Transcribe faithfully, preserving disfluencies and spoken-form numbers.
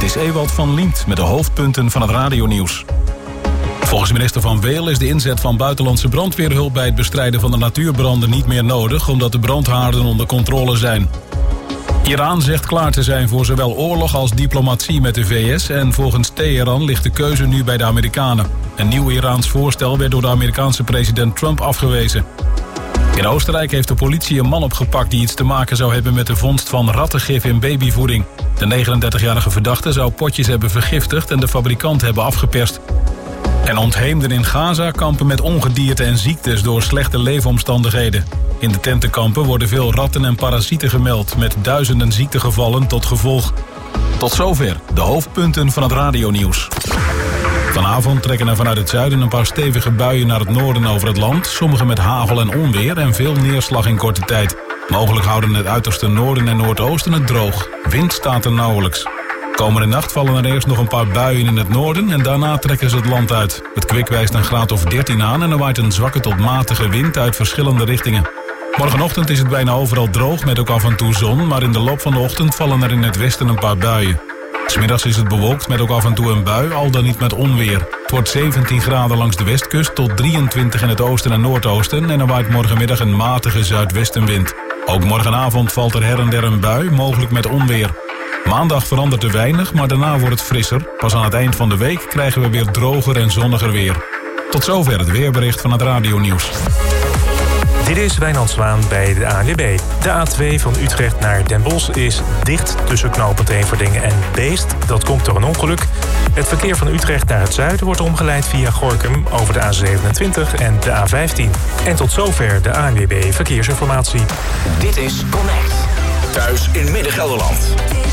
is Ewald van Liemt met de hoofdpunten van het radionieuws. Volgens minister Van Weel is de inzet van buitenlandse brandweerhulp bij het bestrijden van de natuurbranden niet meer nodig, omdat de brandhaarden onder controle zijn. Iran zegt klaar te zijn voor zowel oorlog als diplomatie met de V S en volgens Teheran ligt de keuze nu bij de Amerikanen. Een nieuw Iraans voorstel werd door de Amerikaanse president Trump afgewezen. In Oostenrijk heeft de politie een man opgepakt die iets te maken zou hebben met de vondst van rattengif in babyvoeding. De negenendertigjarige verdachte zou potjes hebben vergiftigd en de fabrikant hebben afgeperst. En ontheemden in Gaza kampen met ongedierte en ziektes door slechte leefomstandigheden. In de tentenkampen worden veel ratten en parasieten gemeld, met duizenden ziektegevallen tot gevolg. Tot zover de hoofdpunten van het radionieuws. Vanavond trekken er vanuit het zuiden een paar stevige buien naar het noorden over het land. Sommige met hagel en onweer en veel neerslag in korte tijd. Mogelijk houden het uiterste noorden en noordoosten het droog. Wind staat er nauwelijks. Komende nacht vallen er eerst nog een paar buien in het noorden en daarna trekken ze het land uit. Het kwik wijst een graad of dertien aan en er waait een zwakke tot matige wind uit verschillende richtingen. Morgenochtend is het bijna overal droog met ook af en toe zon, maar in de loop van de ochtend vallen er in het westen een paar buien. 'S Middags is het bewolkt met ook af en toe een bui, al dan niet met onweer. Het wordt zeventien graden langs de westkust tot drieëntwintig in het oosten en noordoosten en er waait morgenmiddag een matige zuidwestenwind. Ook morgenavond valt er her en der een bui, mogelijk met onweer. Maandag verandert er weinig, maar daarna wordt het frisser. Pas aan het eind van de week krijgen we weer droger en zonniger weer. Tot zover het weerbericht van het radionieuws. Dit is Wijnand Zwaan bij de A N W B. De A twee van Utrecht naar Den Bosch is dicht tussen knooppunt Everdingen en Beest. Dat komt door een ongeluk. Het verkeer van Utrecht naar het zuiden wordt omgeleid via Gorinchem over de A zevenentwintig en de A vijftien. En tot zover de A N W B Verkeersinformatie. Dit is Connect. Thuis in Midden-Gelderland.